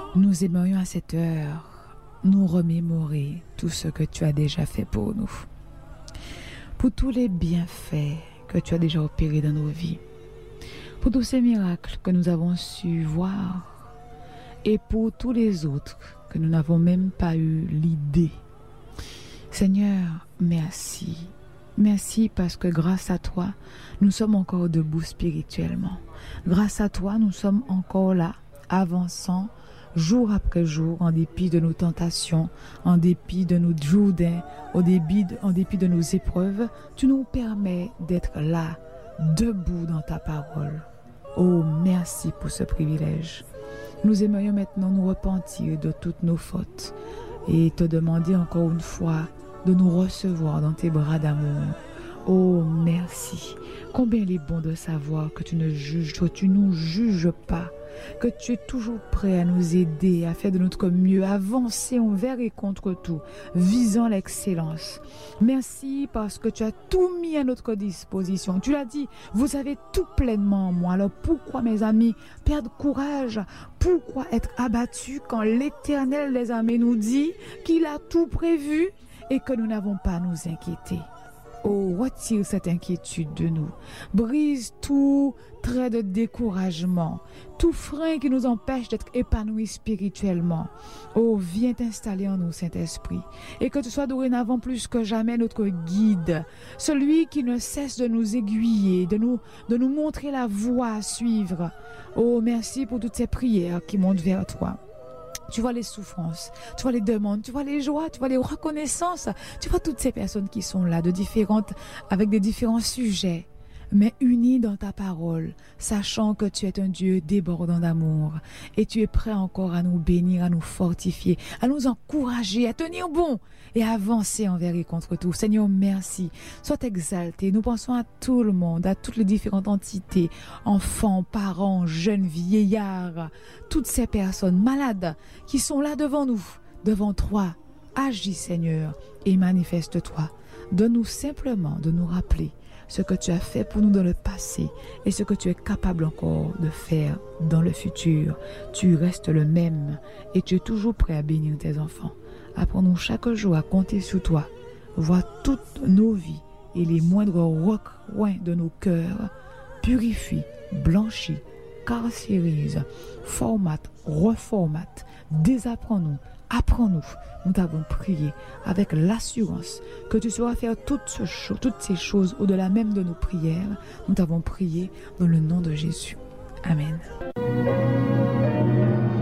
Nous aimerions à cette heure nous remémorer tout ce que tu as déjà fait pour nous, pour tous les bienfaits que tu as déjà opérés dans nos vies, pour tous ces miracles que nous avons su voir et pour tous les autres que nous n'avons même pas eu l'idée. Seigneur, merci. Merci parce que grâce à toi, nous sommes encore debout spirituellement. Grâce à toi, nous sommes encore là, avançant jour après jour, en dépit de nos tentations, en dépit de nos jourdains, en dépit de nos épreuves. Tu nous permets d'être là, debout dans ta parole. Oh, merci pour ce privilège. Nous aimerions maintenant nous repentir de toutes nos fautes et te demander encore une fois de nous recevoir dans tes bras d'amour. Oh, merci. Combien il est bon de savoir que tu nous juges pas, que tu es toujours prêt à nous aider, à faire de notre mieux, à avancer envers et contre tout, visant l'excellence. Merci parce que tu as tout mis à notre disposition. Tu l'as dit, vous avez tout pleinement en moi. Alors pourquoi, mes amis, perdre courage? Pourquoi être abattus quand l'Éternel des armées nous dit qu'il a tout prévu et que nous n'avons pas à nous inquiéter? Oh, retire cette inquiétude de nous. Brise tout trait de découragement, tout frein qui nous empêche d'être épanouis spirituellement. Oh, viens t'installer en nous, Saint-Esprit, et que tu sois dorénavant plus que jamais notre guide, celui qui ne cesse de nous aiguiller, de nous montrer la voie à suivre. Oh, merci pour toutes ces prières qui montent vers toi. Tu vois les souffrances, tu vois les demandes, tu vois les joies, tu vois les reconnaissances, tu vois toutes ces personnes qui sont là avec des différents sujets, mais unis dans ta parole, sachant que tu es un Dieu débordant d'amour et tu es prêt encore à nous bénir, à nous fortifier, à nous encourager, à tenir bon et à avancer envers et contre tout. Seigneur, merci. Sois exalté. Nous pensons à tout le monde, à toutes les différentes entités, enfants, parents, jeunes, vieillards, toutes ces personnes malades qui sont là devant nous, devant toi. Agis, Seigneur, et manifeste-toi. Donne-nous simplement de nous rappeler ce que tu as fait pour nous dans le passé et ce que tu es capable encore de faire dans le futur. Tu restes le même et tu es toujours prêt à bénir tes enfants. Apprends-nous chaque jour à compter sur toi. Vois toutes nos vies et les moindres recoins de nos cœurs. Purifie, blanchis, caractérise, formate, reformate. Désapprends-nous, apprends-nous. Nous t'avons prié avec l'assurance que tu sauras faire toutes ces choses au-delà même de nos prières. Nous t'avons prié dans le nom de Jésus. Amen.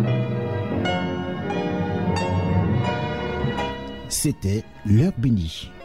C'était l'heure bénie.